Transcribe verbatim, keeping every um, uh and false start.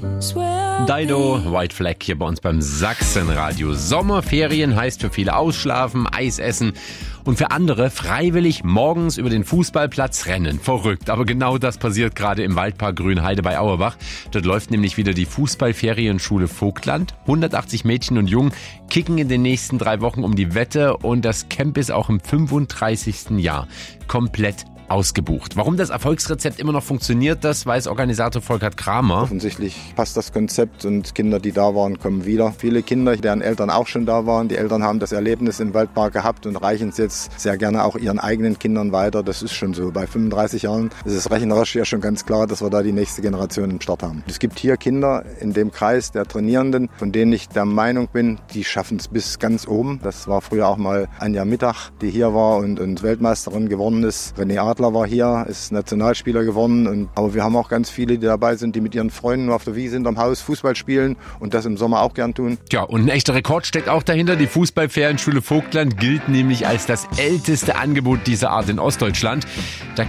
Dido, White Flag hier bei uns beim Sachsenradio. Sommerferien heißt für viele ausschlafen, Eis essen und für andere freiwillig morgens über den Fußballplatz rennen. Verrückt, aber genau das passiert gerade im Waldpark Grünheide bei Auerbach. Dort läuft nämlich wieder die Fußballferienschule Vogtland. hundertachtzig Mädchen und Jungen kicken in den nächsten drei Wochen um die Wette und das Camp ist auch im fünfunddreißigsten Jahr komplett ausgebucht. Warum das Erfolgsrezept immer noch funktioniert, das weiß Organisator Volkert Kramer. Offensichtlich passt das Konzept und Kinder, die da waren, kommen wieder. Viele Kinder, deren Eltern auch schon da waren. Die Eltern haben das Erlebnis im Waldpark gehabt und reichen es jetzt sehr gerne auch ihren eigenen Kindern weiter. Das ist schon so. Bei fünfunddreißig Jahren ist es rechnerisch ja schon ganz klar, dass wir da die nächste Generation im Start haben. Es gibt hier Kinder in dem Kreis der Trainierenden, von denen ich der Meinung bin, die schaffen es bis ganz oben. Das war früher auch mal Anja Mittag, die hier war und, und Weltmeisterin geworden ist. René Adler war hier, ist Nationalspieler geworden. Und, aber wir haben auch ganz viele, die dabei sind, die mit ihren Freunden nur auf der Wiese hinterm Haus Fußball spielen und das im Sommer auch gern tun. Ja, und ein echter Rekord steckt auch dahinter. Die Fußballferienschule Vogtland gilt nämlich als das älteste Angebot dieser Art in Ostdeutschland. Da